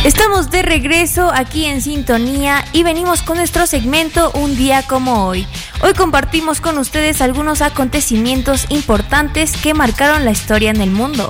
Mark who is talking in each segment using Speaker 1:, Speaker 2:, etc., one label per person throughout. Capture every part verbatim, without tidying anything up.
Speaker 1: Estamos de regreso aquí en Sintonía y venimos con nuestro segmento Un día como hoy. Hoy compartimos con ustedes algunos acontecimientos importantes que marcaron la historia en el mundo.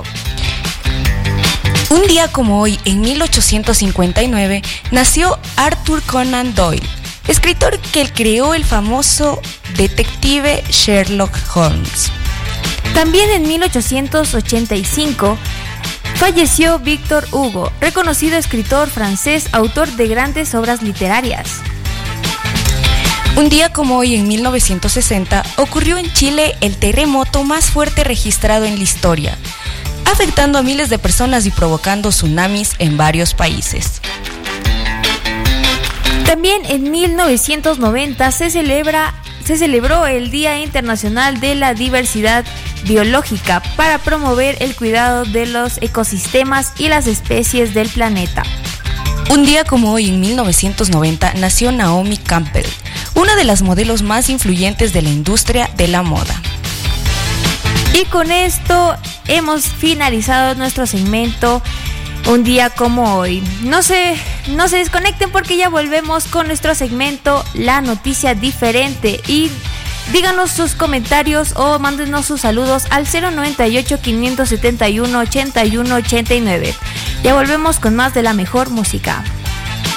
Speaker 2: Un día como hoy, en mil ochocientos cincuenta y nueve, nació Arthur Conan Doyle, escritor que creó el famoso detective Sherlock Holmes.
Speaker 1: También en mil ochocientos ochenta y cinco falleció Victor Hugo, reconocido escritor francés, autor de grandes obras literarias.
Speaker 2: Un día como hoy, en mil novecientos sesenta, ocurrió en Chile el terremoto más fuerte registrado en la historia, afectando a miles de personas y provocando tsunamis en varios países.
Speaker 1: También en mil novecientos noventa se celebra, se celebró el Día Internacional de la Diversidad Biológica para promover el cuidado de los ecosistemas y las especies del planeta.
Speaker 2: Un día como hoy, en mil novecientos noventa, nació Naomi Campbell, una de las modelos más influyentes de la industria de la moda.
Speaker 1: Y con esto hemos finalizado nuestro segmento Un día como hoy. No se, no se desconecten porque ya volvemos con nuestro segmento La Noticia Diferente. Y díganos sus comentarios o mándenos sus saludos al cero noventa y ocho, quinientos setenta y uno, ochenta y uno ochenta y nueve. Ya volvemos con más de la mejor música.